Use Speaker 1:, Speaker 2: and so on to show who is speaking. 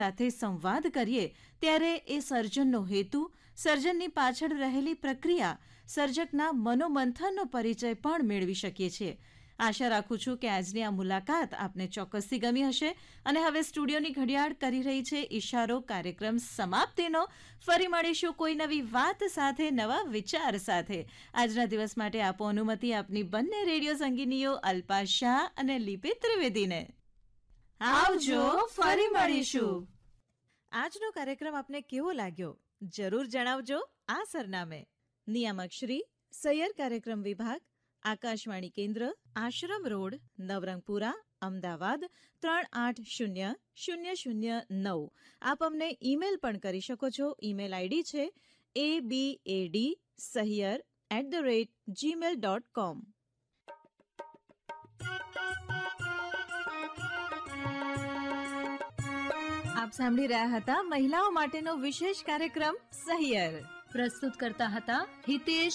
Speaker 1: સાથે સંવાદ કરીએ ત્યારે એ સર્જનનો હેતુ, સર્જનની પાછળ રહેલી પ્રક્રિયા, સર્જકના મનોમંથનનો પરિચય પણ મેળવી શકીએ છીએ. આશા રાખું છું કે આજની આ મુલાકાત આપને ચોક્કસથી ગમી હશે. અને હવે સ્ટુડિયોની ઘડિયાળ કરી રહી છે ઇશારો કાર્યક્રમ સમાપ્તિનો. ફરી મળીશું કોઈ નવી વાત સાથે, નવા વિચાર સાથે. આજના દિવસ માટે આપો અનુમતિ આપની બંને રેડિયો સંગીનીઓ અલ્પા શાહ અને લિપિ ત્રિવેદીને. આવજો, ફરી મળીશું. આજનો કાર્યક્રમ આપને કેવો લાગ્યો જરૂર જણાવજો આ સરનામે: નિયામક શ્રી, સૈયર કાર્યક્રમ વિભાગ, આકાશવાણી કેન્દ્ર, આશ્રમ રોડ, નવરંગપુરા, અમદાવાદ 380009. આપ અમને ઈમેલ પણ કરી શકો છો. ઈમેલ આઈડી છે abadsahyar@gmail.com. આપ સાંભળી રહ્યા હતા મહિલાઓ માટેનો વિશેષ કાર્યક્રમ સહિયર.
Speaker 2: પ્રસ્તુત કરતા હતા હિતેશ